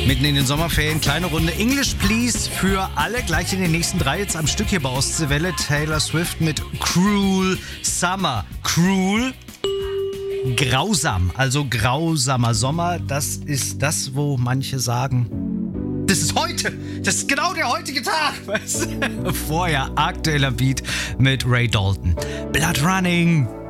Mitten in den Sommerferien, kleine Runde English Please für alle. Gleich in den nächsten 3 jetzt am Stück hier bei Ostseewelle. Taylor Swift mit Cruel Summer. Cruel, grausam, also grausamer Sommer. Das ist das, wo manche sagen, das ist heute, das ist genau der heutige Tag. Weißt du? Vorher aktueller Beat mit Ray Dalton. Blood Running.